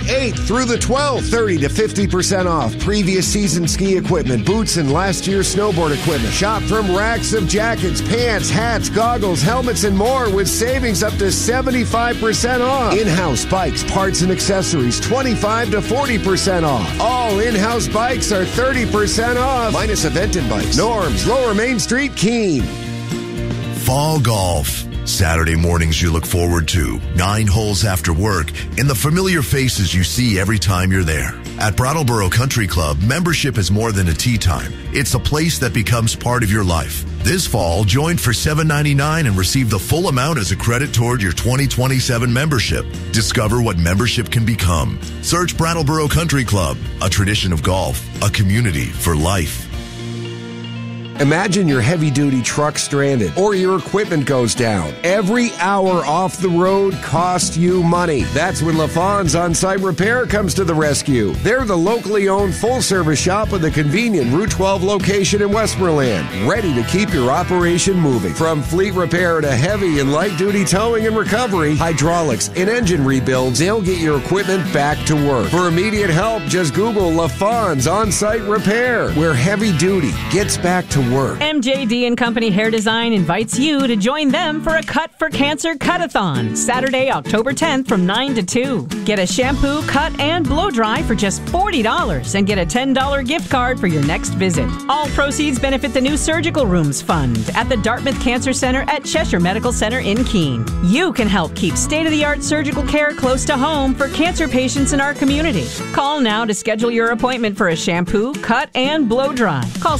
8th through the 12th. 30 to 50% off previous season ski equipment, boots, and last year's snowboard equipment. Shop from racks of jackets, pants, hats, goggles, helmets, and more with savings up to 75% off. In-house bikes, parts, and accessories, 25 to 40% off. All in-house bikes are 30% off, minus event and bikes. Norms, Lower Main Street, Keene. Fall golf. Saturday mornings you look forward to, 9 holes after work, and the familiar faces you see every time you're there. At Brattleboro Country Club, membership is more than a tee time. It's a place that becomes part of your life. This fall, join for $7.99 and receive the full amount as a credit toward your 2027 membership. Discover what membership can become. Search Brattleboro Country Club, a tradition of golf, a community for life. Imagine your heavy-duty truck stranded or your equipment goes down. Every hour off the road costs you money. That's when LaFawn's On-Site Repair comes to the rescue. They're the locally owned full-service shop with a convenient Route 12 location in Westmoreland, ready to keep your operation moving. From fleet repair to heavy and light-duty towing and recovery, hydraulics, and engine rebuilds, they'll get your equipment back to work. For immediate help, just Google LaFawn's On-Site Repair, where heavy-duty gets back to work. MJD and Company Hair Design invites you to join them for a Cut for Cancer Cut-a-thon, Saturday, October 10th from 9 to 2. Get a shampoo, cut, and blow dry for just $40 and get a $10 gift card for your next visit. All proceeds benefit the new Surgical Rooms Fund at the Dartmouth Cancer Center at Cheshire Medical Center in Keene. You can help keep state-of-the-art surgical care close to home for cancer patients in our community. Call now to schedule your appointment for a shampoo, cut, and blow dry. Call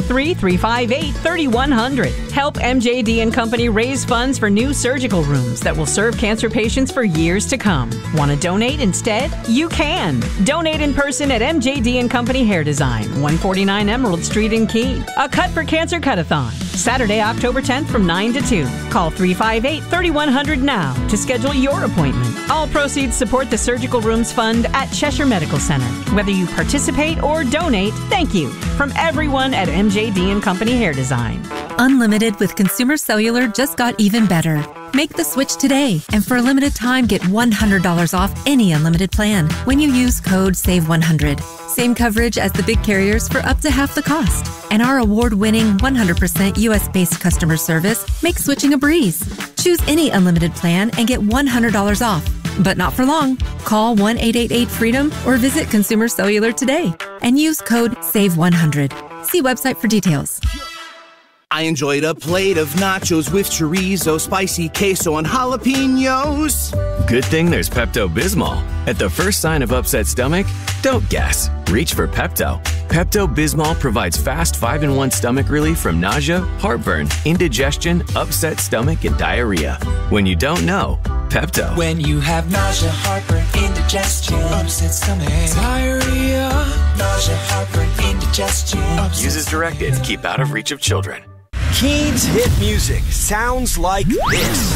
603-358-3100. Help MJD and Company raise funds for new surgical rooms that will serve cancer patients for years to come. Want to donate instead? You can. Donate in person at MJD and Company Hair Design, 149 Emerald Street in Keene. A Cut for Cancer Cut-a-thon, Saturday, October 10th from 9 to 2. Call 358-3100 now to schedule your appointment. All proceeds support the Surgical Rooms Fund at Cheshire Medical Center. Whether you participate or donate, thank you from everyone at MJD and Company Hair Design. Unlimited with Consumer Cellular just got even better. Make the switch today, and for a limited time, get $100 off any unlimited plan when you use code SAVE100. Same coverage as the big carriers for up to half the cost. And our award-winning 100% US-based customer service makes switching a breeze. Choose any unlimited plan and get $100 off. But not for long. Call 1-888-FREEDOM or visit Consumer Cellular today and use code SAVE100. See website for details. I enjoyed a plate of nachos with chorizo, spicy queso, and jalapenos. Good thing there's Pepto-Bismol. At the first sign of upset stomach, don't guess. Reach for Pepto. Pepto-Bismol provides fast 5-in-1 stomach relief from nausea, heartburn, indigestion, upset stomach, and diarrhea. When you don't know, Pepto. When you have nausea, heartburn, indigestion, upset stomach, diarrhea, nausea, heartburn, indigestion. Use as directed. Keep out of reach of children. Keene's hit music sounds like this.